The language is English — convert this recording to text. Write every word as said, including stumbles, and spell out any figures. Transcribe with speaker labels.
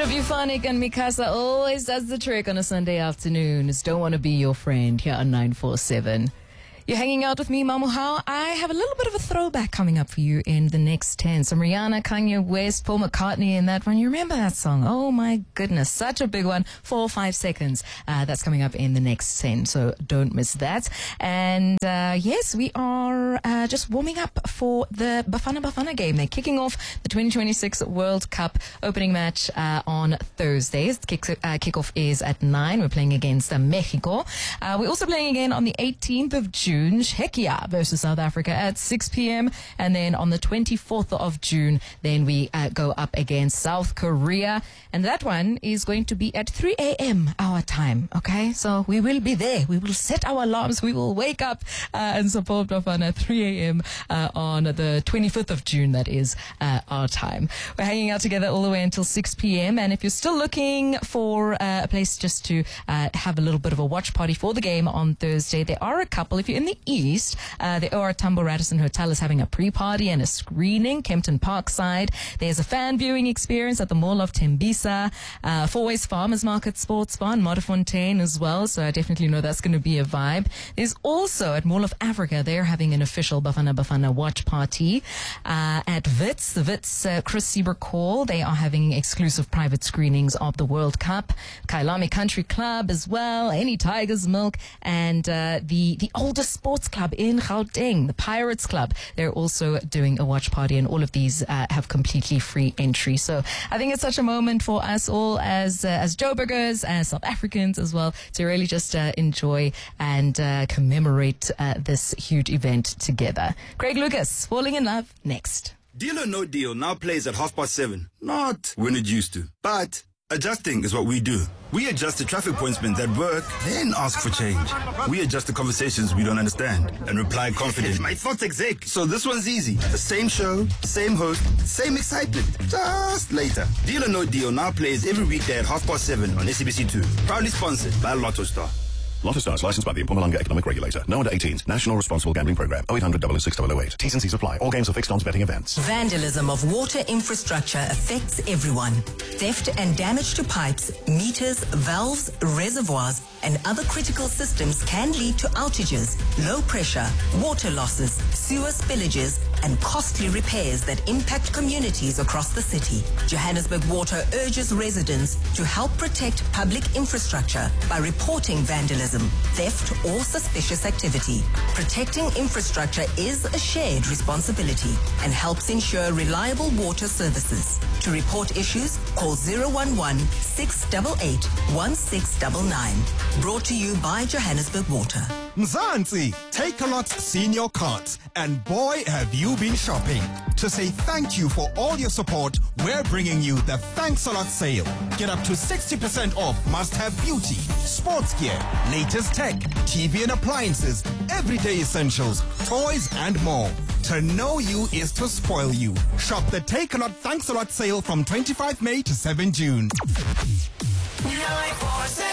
Speaker 1: Buphonic and Mikasa always does the trick on a Sunday afternoon. It's Don't Want to Be Your Friend here on nine four seven. You're hanging out with me, Mamuhao. I have a little bit of a throwback coming up for you in the next ten. Some Rihanna, Kanye West, Paul McCartney in that one. You remember that song? Oh my goodness, such a big one. Four or five seconds. Uh, that's coming up in the next ten, so don't miss that. And uh, yes, we are uh, just warming up for the Bafana Bafana game. They're kicking off the twenty twenty-six World Cup opening match uh, on Thursdays. The kick, uh, kickoff is at nine. We're playing against uh, Mexico. Uh, we're also playing again on the eighteenth of June. Czechia versus South Africa at six p.m. And then on the twenty-fourth of June, then we uh, go up against South Korea. And that one is going to be at three a.m. our time. Okay, so we will be there. We will set our alarms. We will wake up uh, and support Bafana at three a.m. Uh, on the twenty-fifth of June. That is uh, our time. We're hanging out together all the way until six p.m. And if you're still looking for uh, a place just to uh, have a little bit of a watch party for the game on Thursday, there are a couple. If you're in the east, uh, the O R Tambo Radisson Hotel is having a pre-party and a screening. Kempton Parkside, there's a fan viewing experience at the Mall of Tembisa. Uh, Four Ways Farmers Market Sports Bar in Modderfontein as well, so I definitely know that's going to be a vibe. There's also at Mall of Africa, they're having an official Bafana Bafana watch party. Uh, at Wits, the Wits uh, Chris Sieber Call, they are having exclusive private screenings of the World Cup. Kailami Country Club as well, Any Tiger's Milk, and uh, the, the oldest sports club in Gauteng, the Pirates Club. They're also doing a watch party, and all of these uh, have completely free entry. So I think it's such a moment for us all as uh, as Joburgers, as South Africans as well, to really just uh, enjoy and uh, commemorate uh, this huge event together. Craig Lucas, Falling in Love, next.
Speaker 2: Deal or No Deal now plays at half past seven. Not when it used to, but adjusting is what we do. We adjust the traffic pointsmen that work, then ask for change. We adjust the conversations we don't understand and reply confident. My thoughts exec. So this one's easy. The same show, same host, same excitement. Just later. Deal or No Deal now plays every weekday at half past seven on S A B C two. Proudly sponsored by Lotto Star.
Speaker 3: Lotto Star is licensed by the Mpumalanga Economic Regulator. No under eighteens. National Responsible Gambling Program. oh eight hundred, double oh six, double oh eight. T's and C's apply. All games are fixed odds betting events.
Speaker 4: Vandalism of water infrastructure affects everyone. Theft and damage to pipes, meters, valves, reservoirs, and other critical systems can lead to outages, low pressure, water losses, sewer spillages, and costly repairs that impact communities across the city. Johannesburg Water urges residents to help protect public infrastructure by reporting vandalism, theft, or suspicious activity. Protecting infrastructure is a shared responsibility and helps ensure reliable water services. To report issues, call zero one one, six eight eight, one six nine nine. Brought to you by Johannesburg Water.
Speaker 5: Mzansi, Takealot Senior Cards, and boy have you been shopping. To say thank you for all your support, we're bringing you the Thanks a Lot sale. Get up to sixty percent off must-have beauty, sports gear, latest tech, T V and appliances, everyday essentials, toys and more. To know you is to spoil you. Shop the Takealot Thanks a Lot sale from twenty-fifth of May to seventh of June.
Speaker 6: nine four seven